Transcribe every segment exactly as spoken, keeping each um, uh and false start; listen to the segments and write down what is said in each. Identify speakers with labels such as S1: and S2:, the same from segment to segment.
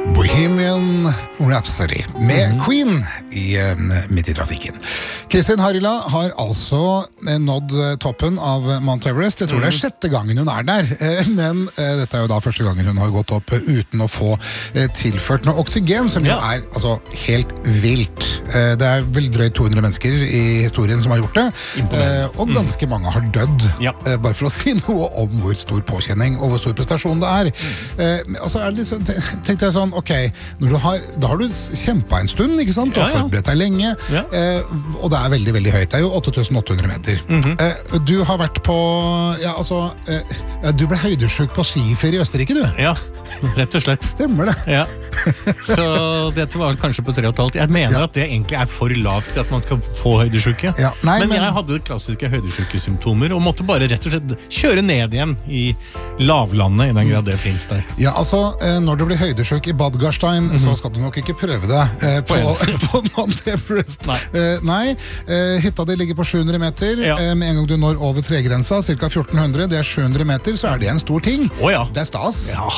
S1: Bohemian Rhapsody med mm. Queen i, uh, midt i trafikken. Kristin Harila har altså nådd toppen av Mount Everest. Jeg tror mm. det er sjette gangen hun er der, uh, men uh, dette er jo da første gangen hun har gått opp uh, uten å få uh, tilført noe oksygen, som jo ja. er altså, helt vilt. Uh, det er vel drøyt to hundre mennesker i historien som har gjort det, uh, og ganske mm. mange har dødd. Ja. Uh, bare for å si noe om hvor stor påkjenning og hvor stor prestasjon det er. Mm. Uh, og så er det liksom, tenkte jeg sånn, ok, når du har, da har du kjempet en stund, ikke sant? Du har ja, ja. forberedt deg lenge, ja. eh, og det er veldig, veldig høyt. Det er jo åtte tusen åtte hundre meter. Mm-hmm. eh, du har vært på, ja, altså, eh, du ble høydesjuk på skiferie i Østerrike, du?
S2: Ja, rett og slett.
S1: Stemmer det?
S2: Ja. Så dette var kanskje på tre og et halvt. Jeg mener ja. at det egentlig er for lavt til at man skal få høydesjuke. Ja. Nei, men, men jeg hadde klassiske høydesjukesymptomer, og måtte bare rett og slett kjøre ned igjen i lavlandet, i den grad det finnes der.
S1: Ja, altså, eh, når du blir høydesjuk i Badgarstein, mm-hmm. så skal du nok ikke prøve det eh, på, på Mount Everest. Nei, eh, nei eh, hytta di ligger på sju hundre meter. Ja. Eh, med en gang du når over tregrensa, ca. fjorten hundre, det er sju hundre meter, så er det en stor ting.
S2: Oh, ja.
S1: Det er stas. Ja.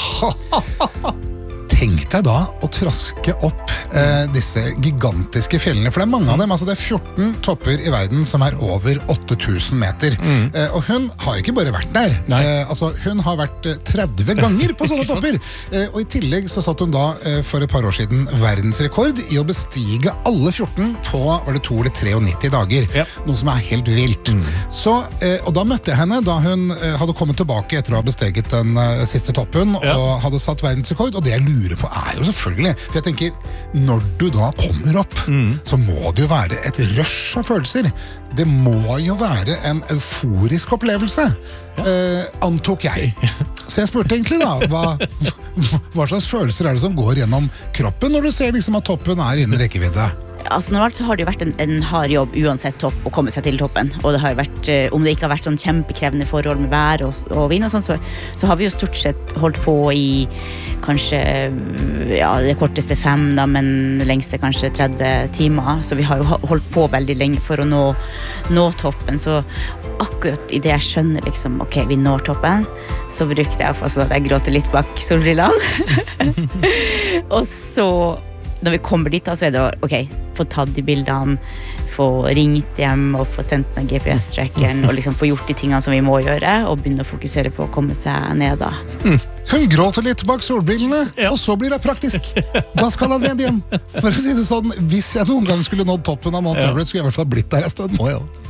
S1: Tenk deg da å traske opp eh, disse gigantiske fjellene, for det er mange av dem. Altså, det er fjorten topper i verden som er over åtte tusen meter. Mm. Eh, og hun har ikke bare vært der. Eh, altså, hun har vært tretti ganger på sånne topper. Eh, og i tillegg så satt hun da eh, for et par år siden verdensrekord i å bestige alle fjorten på, var det to eller nittito dager. Ja. Noe som er helt vilt. Mm. Så, eh, og da møtte jeg henne da hun eh, hadde kommet tilbake etter å ha besteget den eh, siste toppen, ja. og hadde satt verdensrekord, og det jeg lurer på er jo selvfølgelig, for jeg tenker, når du da kommer opp, mm. så må det jo være et rush av følelser. Det må jo være en euforisk opplevelse, ja. eh, antok jeg. Så jeg spurte egentlig da, hva, hva slags følelser er det som går gjennom kroppen når du ser liksom at toppen er innen rekkevidde?
S3: Altså, normalt så har det jo vært en, en hard jobb uansett topp å komme seg til toppen, og det har vært, om det ikke har vært sånn kjempekrevende forhold med vær og, og vind og sånn, så, så har vi jo stort sett holdt på i kanskje ja, det korteste fem da, men lengste kanskje tretti timer, så vi har jo holdt på veldig lenge for å nå, nå toppen, så akkurat i det jeg skjønner liksom, ok, vi når toppen, så bruker jeg for sånn at jeg gråter litt bak solbrillene og så når vi kommer dit da, så er det ok, få tatt de bildene, få ringt hjem og få sendt den G P S-trackeren og liksom få gjort de tingene som vi må gjøre og begynne å fokusere på å komme seg ned da.
S1: Mm. Hun gråter litt bak solbrillene, ja. og så blir det praktisk. Da skal han ned hjem. For å si det sånn, hvis jeg noen gang skulle nådd toppen av Mount Everest, skulle jeg i hvert fall blitt der en stund.
S2: Oh, ja.